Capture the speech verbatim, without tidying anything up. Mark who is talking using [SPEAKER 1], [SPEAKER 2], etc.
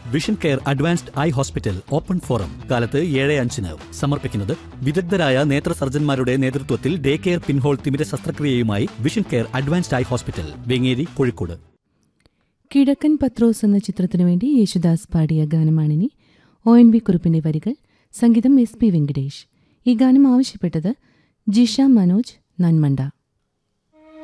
[SPEAKER 1] Vision care advanced eye hospital open forum കാലത്ത് ഏഴ് അഞ്ചിന്. സമർപ്പിക്കുന്നത് വിദഗ്ധരായ നേത്ര സർജന്മാരുടെ നേതൃത്വത്തിൽ ഡേ കെയർ പിൻഹോൾ തിമിര ശസ്ത്രക്രിയയുമായി vision care advanced eye hospital, Vengeri, Kozhikode.
[SPEAKER 2] കിഴക്കൻ പത്രോസ് എന്ന ചിത്രത്തിനു വേണ്ടി യേശുദാസ് പാടിയ ഗാനമാണിനി. ഒ എൻ വി കുറുപ്പിന്റെ വരികൾ, സംഗീതം എസ് പി വെങ്കടേഷ്. ഈ ഗാനം ആവശ്യപ്പെട്ടത് ജിഷ മനോജ് നന്മണ്ട.